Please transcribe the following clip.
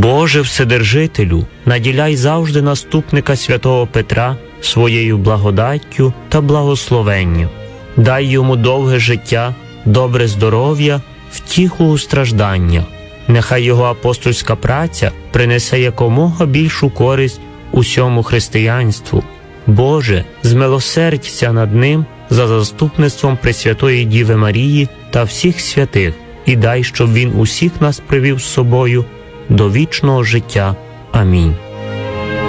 Боже Вседержителю, наділяй завжди наступника святого Петра своєю благодаттю та благословенням. Дай йому довге життя, добре здоров'я, втіху у стражданнях. Нехай його апостольська праця принесе якомога більшу користь усьому християнству. Боже, змилосердься над ним за заступництвом Пресвятої Діви Марії та всіх святих, і дай, щоб він усіх нас привів з собою до вічного життя. Амінь.